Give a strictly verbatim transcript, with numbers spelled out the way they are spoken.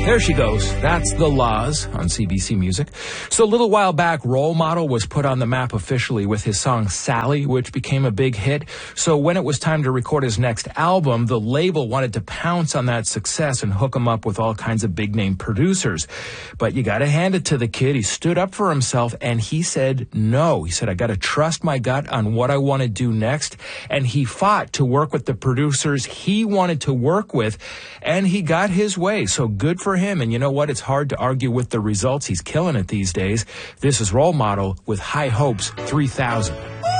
There she goes. That's The Laws on C B C Music. So a little while back, Role Model was put on the map officially with his song Sally, which became a big hit. So when it was time to record his next album, the label wanted to pounce on that success and hook him up with all kinds of big-name producers. But you got to hand it to the kid. He stood up for himself, and he said no. He said, I got to trust my gut on what I want to do next. And he fought to work with the producers he wanted to work with, and he got his way. So good for him. And you know what? It's hard to argue with the results. He's killing it these days. This is Role Model with High Hopes three thousand.